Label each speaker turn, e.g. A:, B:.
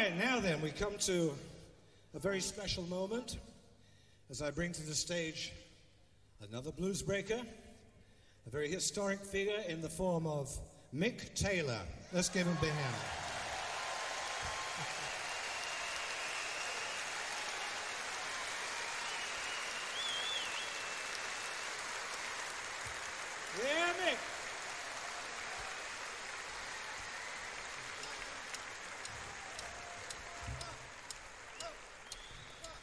A: right, now then, we come to a very special moment as I bring to the stage another blues breaker, a very historic figure in the form of Mick Taylor. Let's give him a big hand.